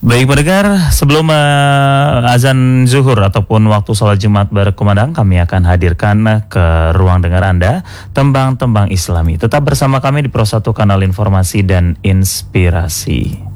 Baik pendengar, sebelum azan zuhur ataupun waktu sholat Jumat berkumandang, kami akan hadirkan ke ruang dengar Anda tembang-tembang Islami. Tetap bersama kami di Pro 1 Kanal Informasi dan Inspirasi.